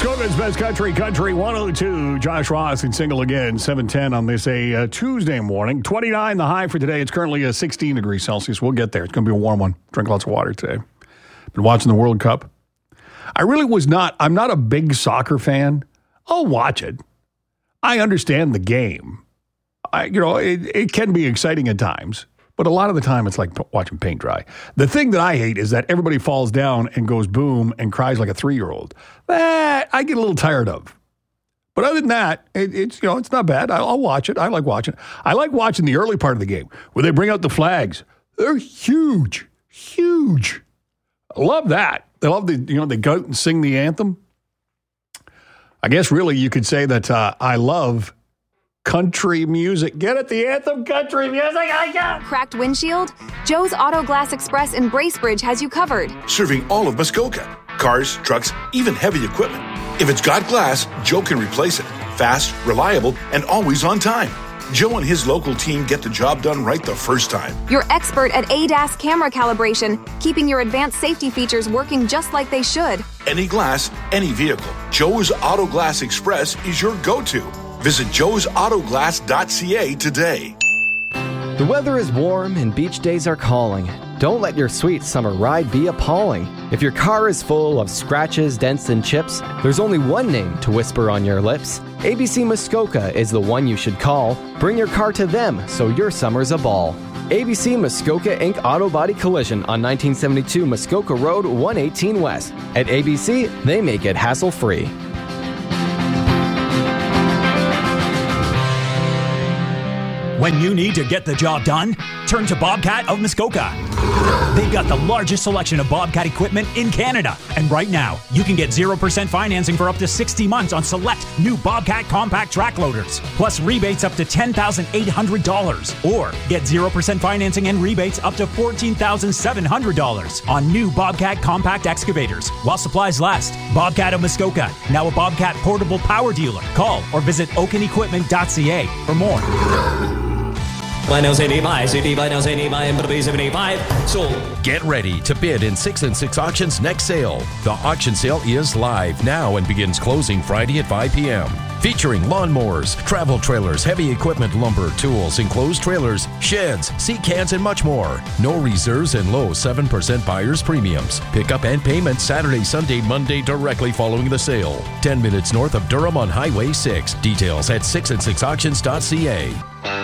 Muskoka's Best Country 102. Josh Ross and Single again, 7:10 on this Tuesday morning. 29 the high for today. It's currently 16 degrees Celsius. We'll get there. It's going to be a warm one. Drink lots of water today. Been watching the World Cup. I'm not a big soccer fan. I'll watch it. I understand the game. It can be exciting at times, but a lot of the time it's like watching paint dry. The thing that I hate is that everybody falls down and goes boom and cries like a 3-year-old. That I get a little tired of. But other than that, it's not bad. I'll watch it. I like watching it. I like watching the early part of the game where they bring out the flags. They're huge, huge. I love that. They love they go out and sing the anthem. I guess really you could say that I love country music. Get it? The anthem, country music. Cracked windshield? Joe's Auto Glass Express in Bracebridge has you covered. Serving all of Muskoka. Cars, trucks, even heavy equipment. If it's got glass, Joe can replace it. Fast, reliable, and always on time. Joe and his local team get the job done right the first time. You're expert at ADAS camera calibration, keeping your advanced safety features working just like they should. Any glass, any vehicle. Joe's Auto Glass Express is your go-to. Visit joesautoglass.ca today. The weather is warm and beach days are calling. Don't let your sweet summer ride be appalling. If your car is full of scratches, dents, and chips, there's only one name to whisper on your lips. ABC Muskoka is the one you should call. Bring your car to them so your summer's a ball. ABC Muskoka Inc. Auto Body Collision on 1972 Muskoka Road, 118 West. At ABC, they make it hassle-free. When you need to get the job done, turn to Bobcat of Muskoka. They've got the largest selection of Bobcat equipment in Canada. And right now, you can get 0% financing for up to 60 months on select new Bobcat compact track loaders, plus rebates up to $10,800. Or get 0% financing and rebates up to $14,700 on new Bobcat compact excavators while supplies last. Bobcat of Muskoka, now a Bobcat portable power dealer. Call or visit oakenequipment.ca for more. Get ready to bid in 6 and 6 Auctions next sale. The auction sale is live now and begins closing Friday at 5 p.m. Featuring lawnmowers, travel trailers, heavy equipment, lumber, tools, enclosed trailers, sheds, seat cans, and much more. No reserves and low 7% buyer's premiums. Pickup and payment Saturday, Sunday, Monday directly following the sale. 10 minutes north of Durham on Highway 6. Details at 6and6auctions.ca.